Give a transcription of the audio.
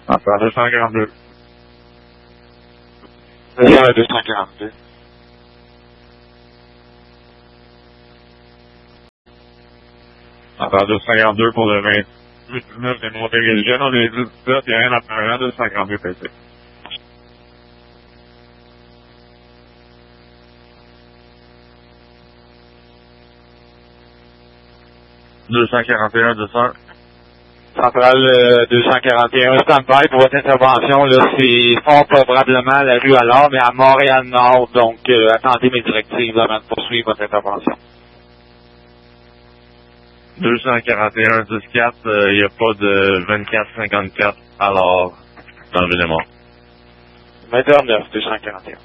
Attends, 242. 242. Attends, 252 pour le 28-19 des Montérégion. On est 17, il n'y a rien à faire, 252 PC. « 241, 200. Centrale 241, stand-by pour votre intervention. Là, c'est fort probablement la rue Allard, mais à Montréal-Nord. Donc, attendez mes directives avant de poursuivre votre intervention. 241, 14, il n'y a pas de 24-54 alors dans le Villemont. 29, 241.